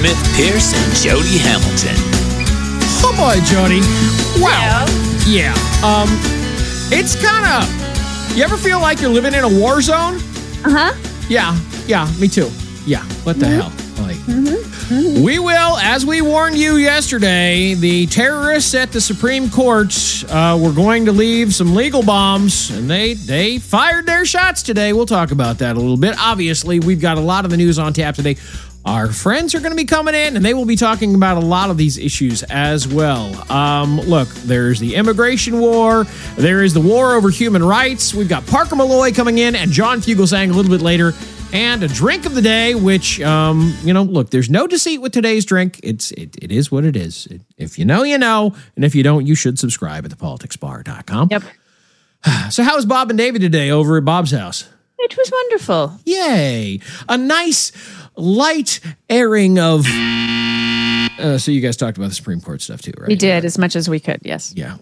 Smith Pierce and Jody Hamilton. Oh boy, Jody. Wow. Yeah. It's kind of, you ever feel like you're living in a war zone? Uh-huh. Yeah, me too. Yeah, what the hell? Like, we will, as we warned you yesterday, the terrorists at the Supreme Court were going to leave some legal bombs, and they fired their shots today. We'll talk about that a little bit. Obviously, we've got a lot of the news on tap today. Our friends are going to be coming in, and they will be talking about a lot of these issues as well. Look, there's the immigration war. There is the war over human rights. We've got Parker Malloy coming in and John Fugelsang a little bit later. And a drink of the day, which, look, there's no deceit with today's drink. It is what it is. If you know, you know. And if you don't, you should subscribe at thepoliticsbar.com. Yep. So how was Bob and David today over at Bob's house? It was wonderful. Yay. A nice light airing of... so you guys talked about the Supreme Court stuff too, right? We did as much as we could, yes. Yeah.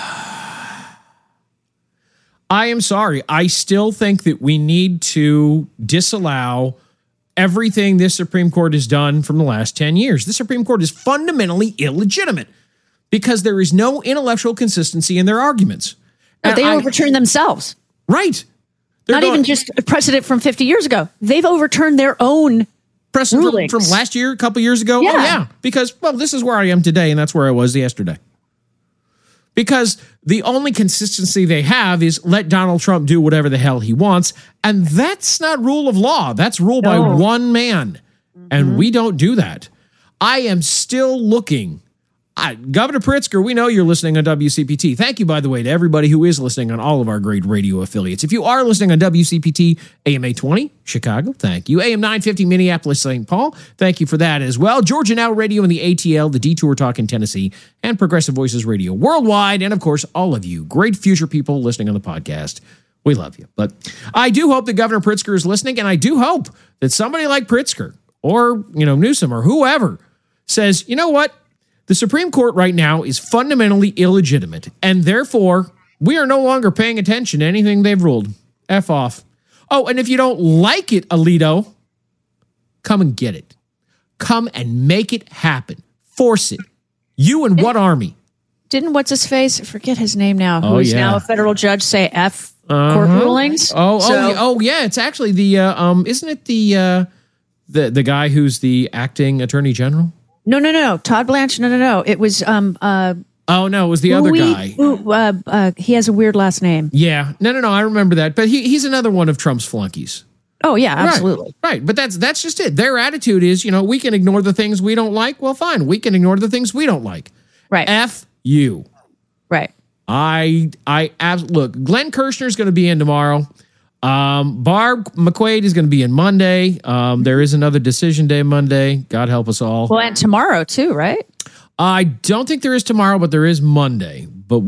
I am sorry. I still think that we need to disallow everything this Supreme Court has done from the last 10 years. The Supreme Court is fundamentally illegitimate because there is no intellectual consistency in their arguments. No, they overturned themselves. Right. Not even just a precedent from 50 years ago. They've overturned their own precedent from last year, a couple years ago. Yeah. Oh, yeah. Because, well, this is where I am today, and that's where I was yesterday. Because the only consistency they have is let Donald Trump do whatever the hell he wants. And that's not rule of law. That's rule by one man. And we don't do that. I am still looking. Governor Pritzker, we know you're listening on WCPT. Thank you, by the way, to everybody who is listening on all of our great radio affiliates. If you are listening on WCPT, AM 820, Chicago, thank you. AM 950, Minneapolis, St. Paul, thank you for that as well. Georgia Now Radio and the ATL, the Detour Talk in Tennessee, and Progressive Voices Radio worldwide. And, of course, all of you great future people listening on the podcast. We love you. But I do hope that Governor Pritzker is listening, and I do hope that somebody like Pritzker or, Newsom or whoever says, you know what? The Supreme Court right now is fundamentally illegitimate, and therefore, we are no longer paying attention to anything they've ruled. F off. Oh, and if you don't like it, Alito, come and get it. Come and make it happen. Force it. You and what army? Didn't what's-his-face, forget his name now, who is now a federal judge, say F court rulings? Oh, yeah, it's actually the, isn't it the guy who's the acting attorney general? No. Todd Blanche. No. It was it was the other guy. He has a weird last name. Yeah. No. I remember that. But he's another one of Trump's flunkies. Oh yeah, absolutely. Right. But that's just it. Their attitude is, we can ignore the things we don't like. Well, fine. We can ignore the things we don't like. Right. F you. Right. Look, Glenn Kirshner's going to be in tomorrow. Barb McQuaid is going to be in Monday. There is another decision day Monday. God help us all. Well, and tomorrow too, right? I don't think there is tomorrow, but there is Monday. But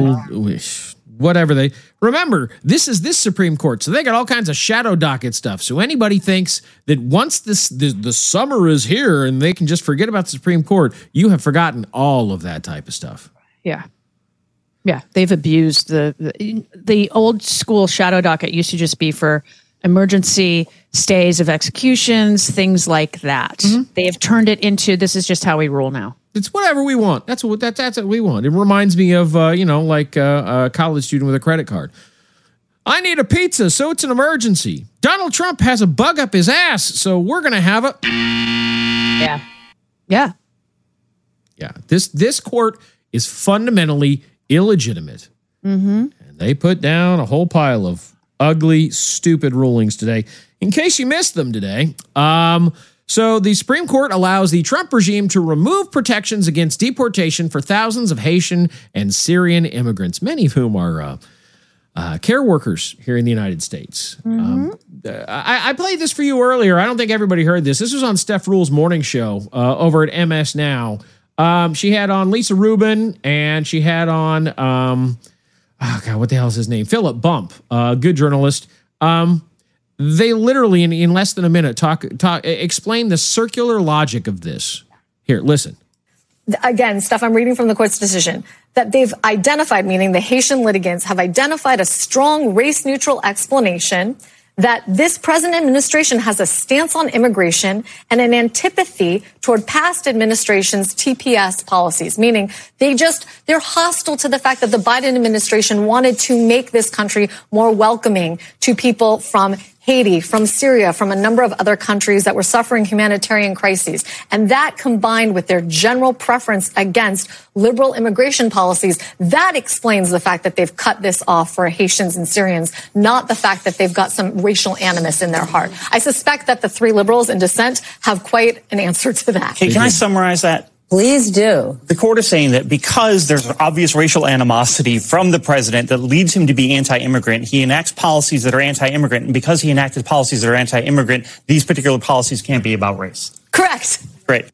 whatever remember, this is this Supreme Court, so they got all kinds of shadow docket stuff. So anybody thinks that once the summer is here and they can just forget about the Supreme Court, you have forgotten all of that type of stuff. Yeah. Yeah, they've abused the old school shadow docket used to just be for emergency stays of executions, things like that. Mm-hmm. They have turned it into this is just how we rule now. It's whatever we want. That's what we want. It reminds me of like a college student with a credit card. I need a pizza, so it's an emergency. Donald Trump has a bug up his ass, so we're gonna have a Yeah. This court is fundamentally illegitimate. Mm-hmm. And they put down a whole pile of ugly, stupid rulings today. In case you missed them today, so the Supreme Court allows the Trump regime to remove protections against deportation for thousands of Haitian and Syrian immigrants, many of whom are care workers here in the United States. Mm-hmm. I played this for you earlier. I don't think everybody heard this. This was on Steph Rule's morning show over at MS Now. She had on Lisa Rubin, and she had on, what the hell is his name? Philip Bump, good journalist. They literally, in less than a minute, explain the circular logic of this. Here, listen. Again, stuff I'm reading from the court's decision, that they've identified, meaning the Haitian litigants have identified a strong race-neutral explanation that this president administration has a stance on immigration and an antipathy toward past administrations' TPS policies, meaning they're hostile to the fact that the Biden administration wanted to make this country more welcoming to people from Haiti, from Syria, from a number of other countries that were suffering humanitarian crises. And that combined with their general preference against liberal immigration policies, that explains the fact that they've cut this off for Haitians and Syrians, not the fact that they've got some racial animus in their heart. I suspect that the three liberals in dissent have quite an answer to that. Can I summarize that? Please do. The court is saying that because there's obvious racial animosity from the president that leads him to be anti-immigrant, he enacts policies that are anti-immigrant. And because he enacted policies that are anti-immigrant, these particular policies can't be about race. Correct. Great.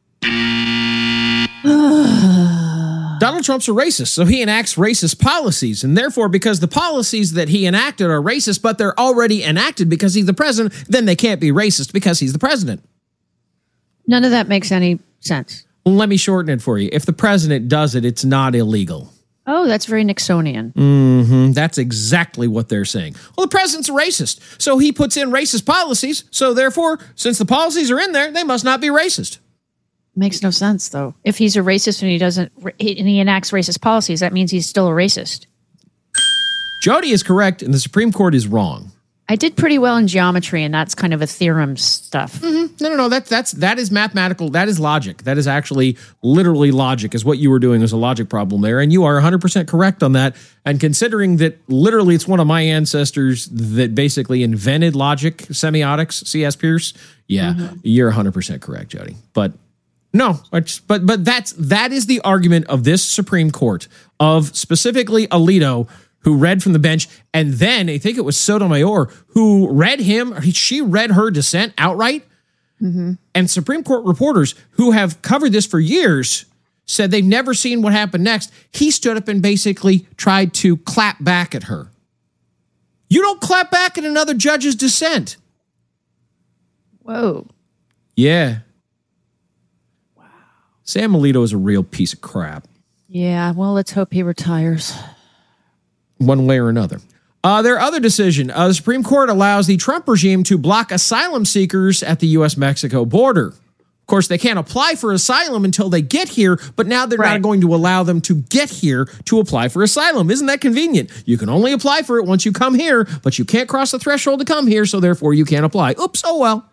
Donald Trump's a racist, so he enacts racist policies. And therefore, because the policies that he enacted are racist, but they're already enacted because he's the president, then they can't be racist because he's the president. None of that makes any sense. Well, let me shorten it for you. If the president does it, it's not illegal. Oh, that's very Nixonian. That's exactly what they're saying. Well, the president's a racist, so he puts in racist policies. So therefore, since the policies are in there, they must not be racist. Makes no sense, though. If he's a racist and he enacts racist policies, that means he's still a racist. Jody is correct, and the Supreme Court is wrong. I did pretty well in geometry, and that's kind of a theorem stuff. No. That is mathematical. That is logic. That is actually literally logic. Is what you were doing as a logic problem there, and you are 100% correct on that. And considering that literally it's one of my ancestors that basically invented logic, semiotics, C.S. Pierce. Yeah, you're 100% correct, Jody. But no, but that is the argument of this Supreme Court, of specifically Alito, who read from the bench, and then I think it was Sotomayor who read she read her dissent outright. And Supreme Court reporters who have covered this for years said they've never seen what happened next. He stood up and basically tried to clap back at her. You don't clap back at another judge's dissent. Whoa. Yeah. Wow. Sam Alito is a real piece of crap. Yeah, well, let's hope he retires. One way or another. Their other decision, the Supreme Court allows the Trump regime to block asylum seekers at the U.S.-Mexico border. Of course, they can't apply for asylum until they get here, but now they're not going to allow them to get here to apply for asylum. Isn't that convenient? You can only apply for it once you come here, but you can't cross the threshold to come here, so therefore you can't apply. Oops, oh well.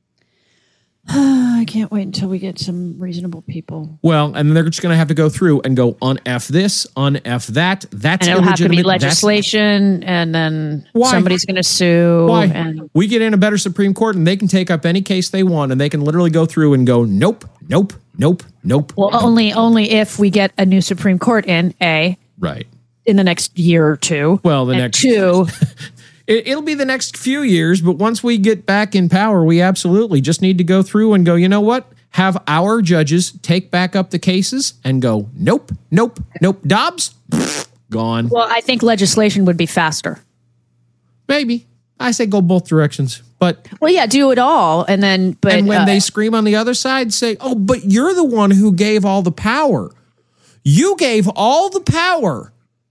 I can't wait until we get some reasonable people. Well, and they're just going to have to go through and go un-F this, un-F that. That's and it'll have to be illegitimate. legislation, and then Why? somebody's going to sue. Why? And We get in a better Supreme Court, and they can take up any case they want, and they can literally go through and go, nope, nope, nope, nope. well, only if we get a new Supreme Court in Right. in the next year or two. Well, the and next two. It'll be the next few years, but once we get back in power, we absolutely just need to go through and go, you know what? Have our judges take back up the cases and go, nope, nope, nope. Dobbs, gone. Well, I think legislation would be faster. Maybe. I say go both directions. But Well, yeah, do it all, and then. But and when they scream on the other side, say, oh, but you're the one who gave all the power. You gave all the power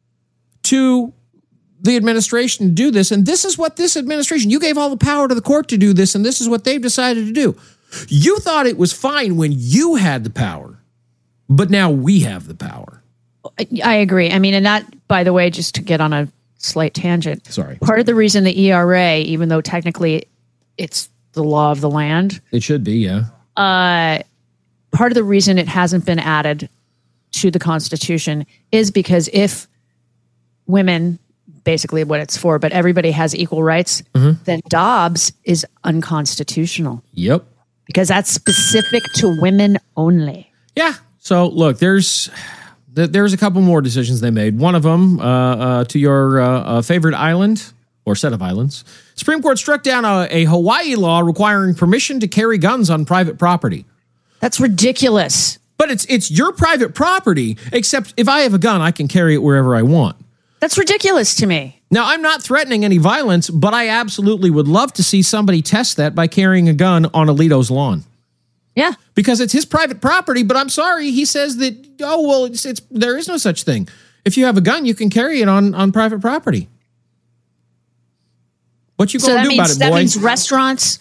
to the administration to do this, and this is what this administration, you gave all the power to the court to do this, and this is what they've decided to do. You thought it was fine when you had the power, but now we have the power. I agree. I mean, and that, by the way, just to get on a slight tangent. Sorry. Part of the reason the ERA, even though technically it's the law of the land, It should be, yeah. part of the reason it hasn't been added to the Constitution is because if women, basically what it's for, but everybody has equal rights, then Dobbs is unconstitutional Yep. because that's specific to women only. Yeah. So look, there's a couple more decisions they made. One of them to your favorite island or set of islands. Supreme Court struck down a Hawaii law requiring permission to carry guns on private property. That's ridiculous. But it's your private property, except if I have a gun, I can carry it wherever I want. That's ridiculous to me. Now, I'm not threatening any violence, but I absolutely would love to see somebody test that by carrying a gun on Alito's lawn. Yeah. Because it's his private property, but I'm sorry, he says that, oh, well, it's there is no such thing. If you have a gun, you can carry it on private property. What you So gonna that do about means it, that boy? means restaurants,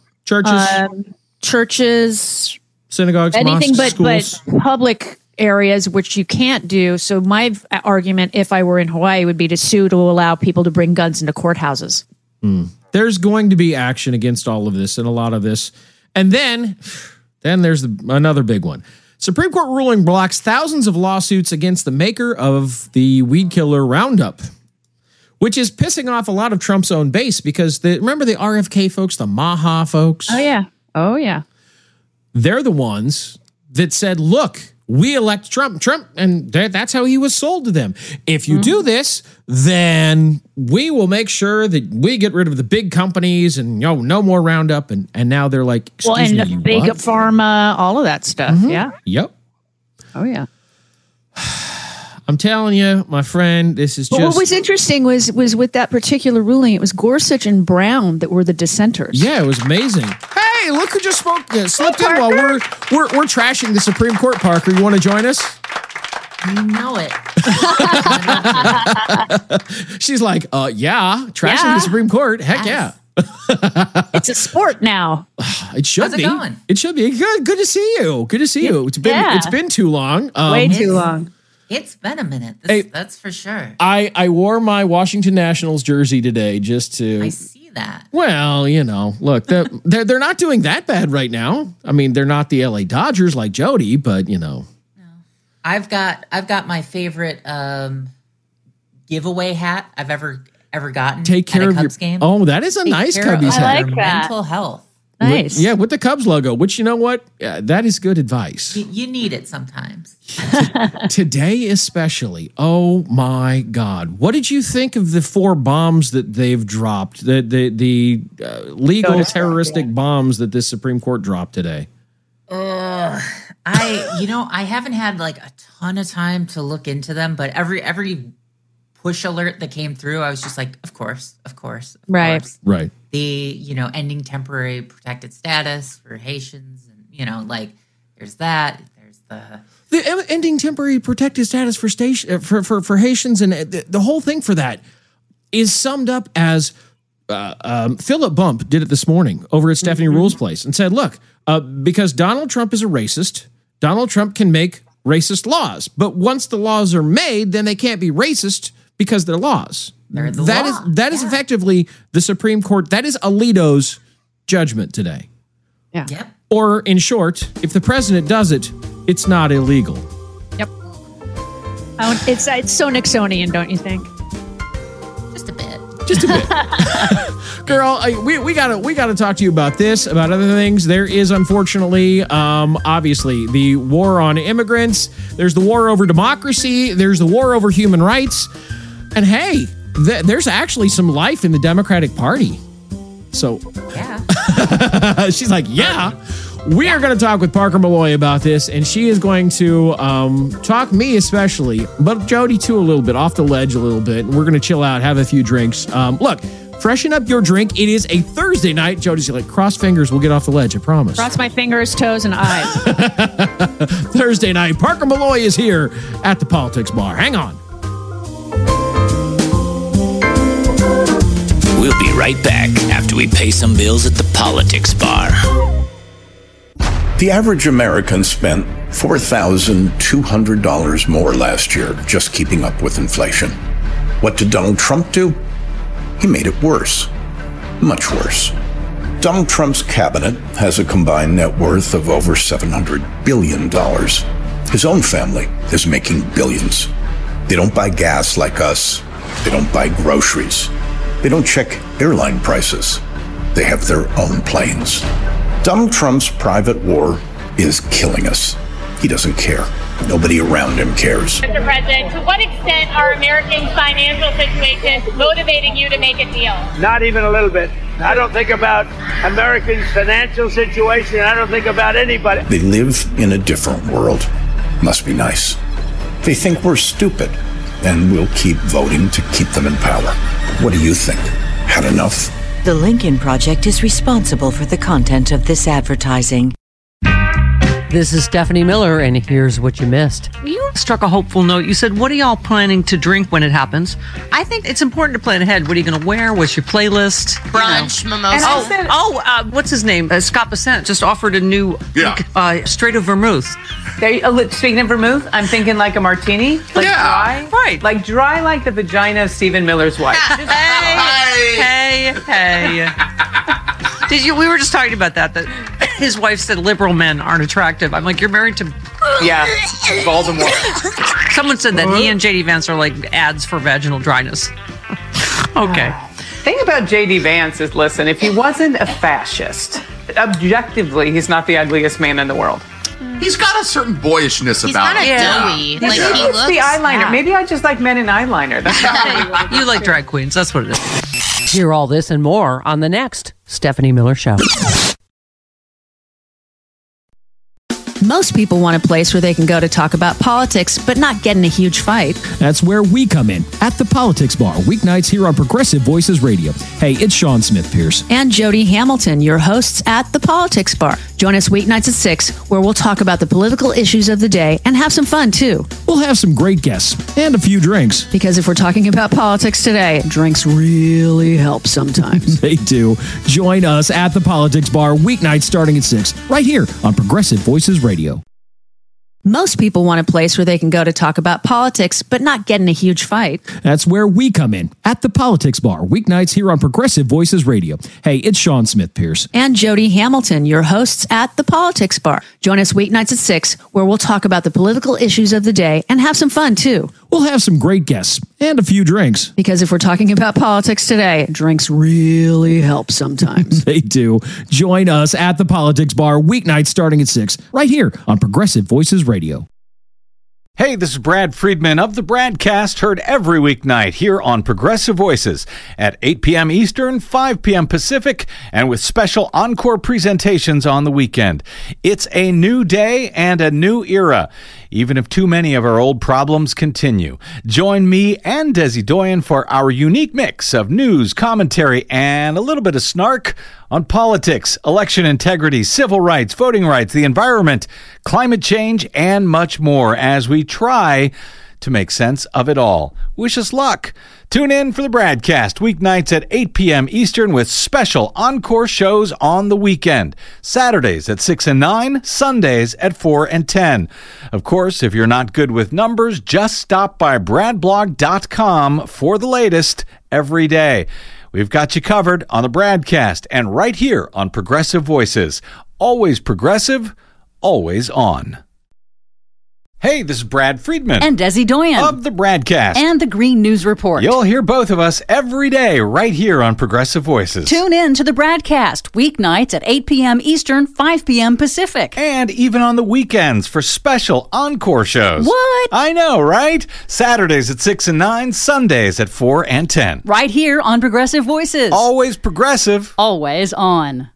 Churches, synagogues, anything mosques, but public areas, which you can't do. So my argument, if I were in Hawaii, would be to sue to allow people to bring guns into courthouses. There's going to be action against all of this and a lot of this. And then there's another big one. Supreme Court ruling blocks thousands of lawsuits against the maker of the weed killer Roundup, which is pissing off a lot of Trump's own base because remember the RFK folks, the Maha folks? Oh, yeah. They're the ones that said, look, we elect Trump, and that's how he was sold to them. If you do this, then we will make sure that we get rid of the big companies and no more Roundup. And now they're like, excuse me, the big pharma, all of that stuff. Yeah. Yep. Oh, yeah. I'm telling you, my friend, this is just... What was interesting was with that particular ruling, it was Gorsuch and Brown that were the dissenters. Yeah, it was amazing. Hey, look who just slipped in while we're trashing the Supreme Court, Parker. You want to join us? You know it. She's like, yeah, trashing the Supreme Court. Heck yeah. It's a sport now. It should How's it be. going? It should be. Good to see you. Good to see you. It's been too long. Way too long. It's been a minute. That's for sure. I wore my Washington Nationals jersey today just to... I see that. Well, look, they're not doing that bad right now. I mean, they're not the LA Dodgers like Jody, but No. I've got my favorite giveaway hat I've ever gotten. Take care at a of Cubs your game. Oh, that is a nice Cubbies hat. I like that. Mental health. Nice. With the Cubs logo, which you know what? That is good advice. You need it sometimes. Today especially. Oh my God. What did you think of the 4 bombs that they've dropped? The legal terroristic bombs that this Supreme Court dropped today? I haven't had like a ton of time to look into them, but every push alert that came through, I was just like, of course. Right. Right. The, ending temporary protected status for Haitians, and, there's that. There's the ending temporary protected status for Haitians, and the whole thing for that is summed up as Philip Bump did it this morning over at Stephanie Rule's place and said, look, because Donald Trump is a racist, Donald Trump can make racist laws. But once the laws are made, then they can't be racist because they're laws. They're the law. That is effectively the Supreme Court. That is Alito's judgment today. Yeah. Yep. Or in short, if the president does it, it's not illegal. Yep. It's so Nixonian, don't you think? Just a bit. Girl, we gotta talk to you about this, about other things. There is unfortunately, obviously, the war on immigrants. There's the war over democracy. There's the war over human rights. And hey, there's actually some life in the Democratic Party. So Yeah. she's like, yeah. We are going to talk with Parker Molloy about this, and she is going to talk me especially, but Jody too a little bit, off the ledge a little bit. We're going to chill out, have a few drinks. Look, freshen up your drink. It is a Thursday night. Jody's like, cross fingers, we'll get off the ledge, I promise. Cross my fingers, toes, and eyes. Thursday night, Parker Molloy is here at the Politics Bar. Hang on. We'll be right back after we pay some bills at the Politics Bar. The average American spent $4,200 more last year just keeping up with inflation. What did Donald Trump do? He made it worse. Much worse. Donald Trump's cabinet has a combined net worth of over $700 billion. His own family is making billions. They don't buy gas like us. They don't buy groceries. They don't check airline prices. They have their own planes. Donald Trump's private war is killing us. He doesn't care. Nobody around him cares. Mr. President, to what extent are Americans' financial situations motivating you to make a deal? Not even a little bit. I don't think about Americans' financial situation. I don't think about anybody. They live in a different world. Must be nice. They think we're stupid, and we'll keep voting to keep them in power. What do you think? Had enough? The Lincoln Project is responsible for the content of this advertising. This is Stephanie Miller, and here's what you missed. You struck a hopeful note. You said, what are y'all planning to drink when it happens? I think it's important to plan ahead. What are you going to wear? What's your playlist? Brunch, mimosa. And what's his name? Scott Bassett just offered a new straight of vermouth. Speaking of vermouth, I'm thinking like a martini. Like dry. Right. Like dry like the vagina of Stephen Miller's wife. Hey. We were just talking about that his wife said liberal men aren't attractive. I'm like, you're married to... Yeah, Voldemort. Someone said that he and J.D. Vance are like ads for vaginal dryness. Okay. Thing about J.D. Vance is, listen, if he wasn't a fascist, objectively, he's not the ugliest man in the world. He's got a certain boyishness He's about him. He's kind of doughy. Like, he looks... the eyeliner. Yeah. Maybe I just like men in eyeliner. That's not You like drag queens. That's what it is. Hear all this and more on the next Stephanie Miller Show. Most people want a place where they can go to talk about politics, but not get in a huge fight. That's where we come in, at the Politics Bar, weeknights here on Progressive Voices Radio. Hey, it's Sean Smith Pierce. And Jody Hamilton, your hosts at the Politics Bar. Join us weeknights at 6, where we'll talk about the political issues of the day and have some fun, too. We'll have some great guests and a few drinks. Because if we're talking about politics today, drinks really help sometimes. They do. Join us at the Politics Bar, weeknights starting at 6, right here on Progressive Voices Radio. Most people want a place where they can go to talk about politics, but not get in a huge fight. That's where we come in, at the Politics Bar, weeknights here on Progressive Voices Radio. Hey, it's Sean Smith Pierce. And Jody Hamilton, your hosts at the Politics Bar. Join us weeknights at 6, where we'll talk about the political issues of the day and have some fun, too. We'll have some great guests and a few drinks. Because if we're talking about politics today, drinks really help sometimes. They do. Join us at the Politics Bar, weeknights starting at 6, right here on Progressive Voices Radio. Hey, this is Brad Friedman of the Bradcast, heard every weeknight here on Progressive Voices at 8 p.m. Eastern, 5 p.m. Pacific, and with special encore presentations on the weekend. It's a new day and a new era, even if too many of our old problems continue. Join me and Desi Doyen for our unique mix of news, commentary, and a little bit of snark on politics, election integrity, civil rights, voting rights, the environment, climate change, and much more as we try to make sense of it all. Wish us luck. Tune in for the Bradcast weeknights at 8 p.m. Eastern with special encore shows on the weekend. Saturdays at 6 and 9, Sundays at 4 and 10. Of course, if you're not good with numbers, just stop by bradblog.com for the latest every day. We've got you covered on the Bradcast and right here on Progressive Voices. Always progressive, always on. Hey, this is Brad Friedman. And Desi Doyen. Of the Bradcast. And the Green News Report. You'll hear both of us every day right here on Progressive Voices. Tune in to the Bradcast, weeknights at 8 p.m. Eastern, 5 p.m. Pacific. And even on the weekends for special encore shows. What? I know, right? Saturdays at 6 and 9, Sundays at 4 and 10. Right here on Progressive Voices. Always progressive. Always on.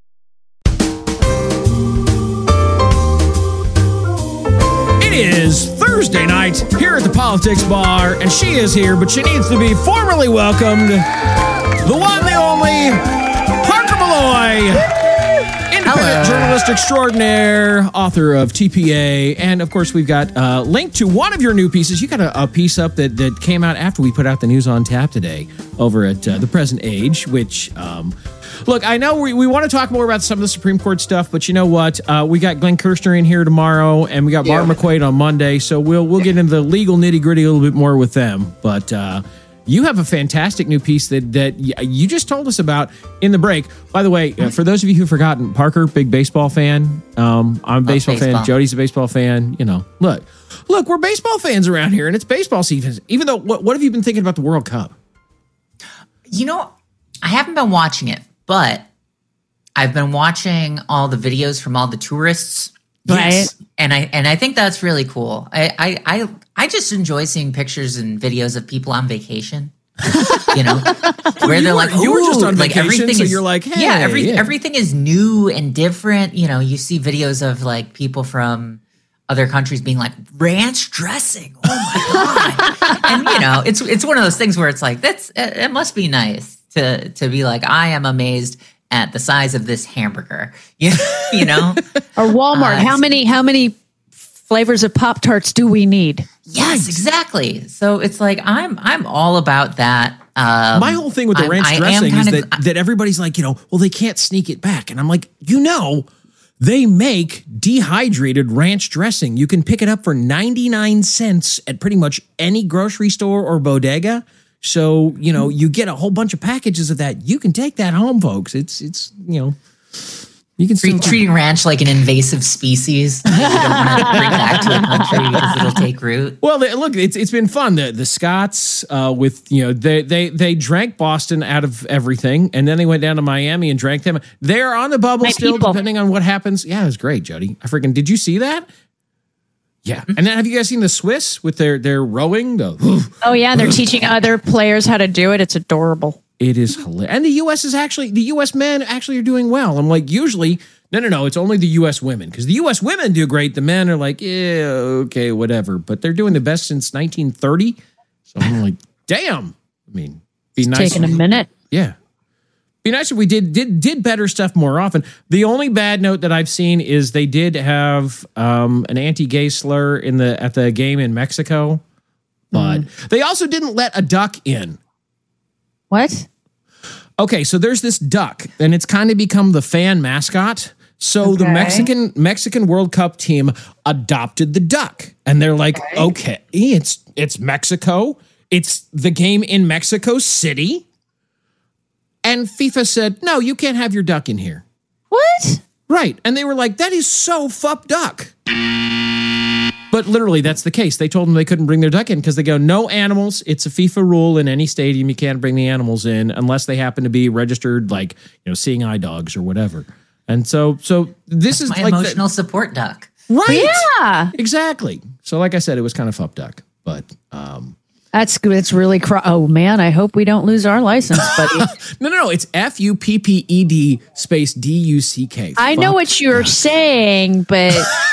It is Thursday night here at the Politics Bar, and she is here, but she needs to be formally welcomed. The one, the only, Parker Malloy, independent journalist extraordinaire, author of TPA, and of course we've got a link to one of your new pieces. You got a piece up that came out after we put out the News on Tap today over at The Present Age, which... Look, I know we want to talk more about some of the Supreme Court stuff, but you know what? We got Glenn Kirshner in here tomorrow, and we got Bart McQuaid on Monday, so we'll get into the legal nitty-gritty a little bit more with them. But you have a fantastic new piece that you just told us about in the break. By the way, for those of you who've forgotten, Parker, big baseball fan. I'm a baseball fan. Jody's a baseball fan. You know, look, we're baseball fans around here, and it's baseball season. Even though, what have you been thinking about the World Cup? You know, I haven't been watching it. But I've been watching all the videos from all the tourists, right? And I think that's really cool. I just enjoy seeing pictures and videos of people on vacation. You know, where they're like, you were just on vacation, everything so is, you're like, hey, yeah, everything is new and different. You know, you see videos of like people from other countries being like ranch dressing. Oh my god! And you know, it's one of those things where it's like it must be nice to be like, I am amazed at the size of this hamburger. You know? Or Walmart. How many flavors of Pop-Tarts do we need? Yes, exactly. So it's like I'm all about that. My whole thing with the ranch dressing is that everybody's like, well, they can't sneak it back. And I'm like, they make dehydrated ranch dressing. You can pick it up for 99 cents at pretty much any grocery store or bodega. So, you get a whole bunch of packages of that. You can take that home, folks. It's you can treating ranch like an invasive species that you don't want to bring back to the country because it'll take root. Well, look, it's been fun. The Scots with they drank Boston out of everything, and then they went down to Miami and drank them. They're on the bubble still, depending on what happens. Yeah, it was great, Jody. Did you see that? Yeah, and then have you guys seen the Swiss with their rowing? Oh yeah, they're teaching other players how to do it. It's adorable. It is hilarious. And the U.S. men actually are doing well. I'm like, usually, no, it's only the U.S. women. Because the U.S. women do great. The men are like, yeah, okay, whatever. But they're doing the best since 1930. So I'm like, damn. Be nice. Taking a minute. Yeah. Be nice if we did better stuff more often. The only bad note that I've seen is they did have an anti-gay slur at the game in Mexico. But they also didn't let a duck in. What? Okay, so there's this duck, and it's kind of become the fan mascot. So the Mexican World Cup team adopted the duck, and they're like, okay, it's Mexico. It's the game in Mexico City. And FIFA said, no, you can't have your duck in here. What? Right. And they were like, that is so fuck duck. But literally, that's the case. They told them they couldn't bring their duck in because they go, no animals. It's a FIFA rule in any stadium. You can't bring the animals in unless they happen to be registered, like, seeing eye dogs or whatever. And so this is my like emotional support duck. Right. Yeah. Exactly. So like I said, it was kind of fuck duck. But that's good. It's really oh man, I hope we don't lose our license, buddy. No. It's FUPPED space DUCK. I know what you're saying, but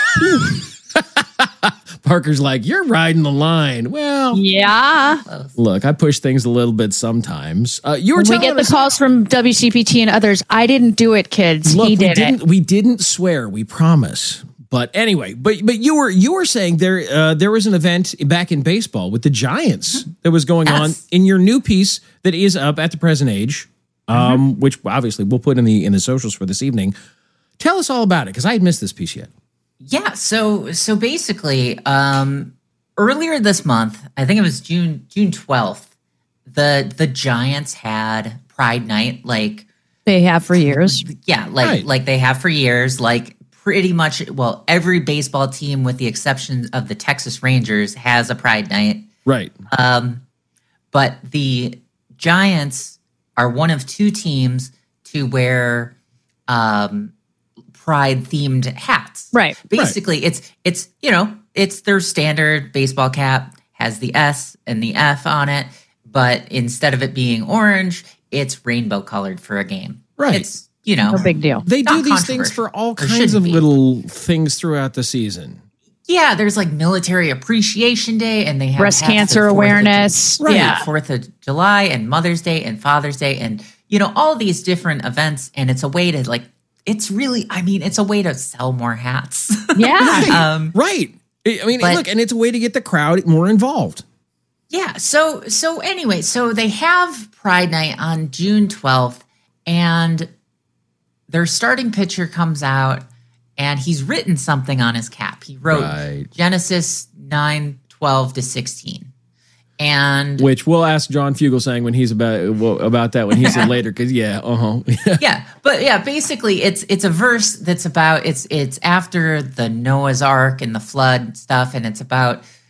Parker's like, you're riding the line. Well, yeah. Look, I push things a little bit sometimes. You were we get the calls from WCPT and others. I didn't do it, kids. Look, he did it. We didn't swear. We promise. But anyway, but you were saying there was an event back in baseball with the Giants that was going on in your new piece that is up at the present age, which obviously we'll put in the socials for this evening. Tell us all about it because I had missed this piece yet. Yeah, so basically, earlier this month, I think it was June 12th, the Giants had Pride Night, like they have for years. Yeah, like they have for years, like pretty much. Well, every baseball team, with the exception of the Texas Rangers, has a Pride Night. Right. But the Giants are one of two teams to wear Pride-themed hats. Right. Basically, it's their standard baseball cap, has the S and the F on it, but instead of it being orange, it's rainbow-colored for a game. Right. It's, no big deal. They do these things for all kinds of little things throughout the season. Yeah, there's like Military Appreciation Day, and they have breast cancer awareness. Yeah, 4th of July and Mother's Day and Father's Day, and all these different events. And it's a way to it's a way to sell more hats. Yeah, right. Look, and it's a way to get the crowd more involved. Yeah. So anyway, so they have Pride Night on June 12th, and their starting pitcher comes out. And he's written something on his cap. He wrote Genesis 9:12-16, and which we'll ask John Fugelsang when he's about that when he's in later because basically it's a verse that's about it's after the Noah's Ark and the flood stuff, and it's about